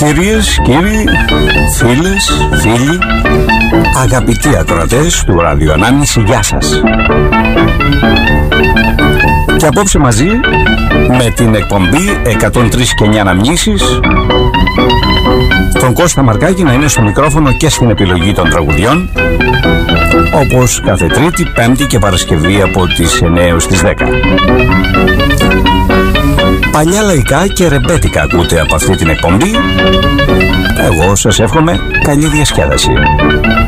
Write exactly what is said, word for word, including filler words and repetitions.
Κυρίες, κύριοι, φίλες, φίλοι, αγαπητοί ακροατές του ραδιοανάμνηση, γεια σας. Και απόψε μαζί με την εκπομπή εκατόν τρία και εννιά Αναμνήσεις, τον Κώστα Μαρκάκη να είναι στο μικρόφωνο και στην επιλογή των τραγουδιών, όπως κάθε Τρίτη, Πέμπτη και Παρασκευή από τις εννιά έως τις δέκα. Παλιά λαϊκά και ρεμπέτικα ακούτε από αυτή την εκπομπή. Εγώ σας εύχομαι καλή διασκέδαση.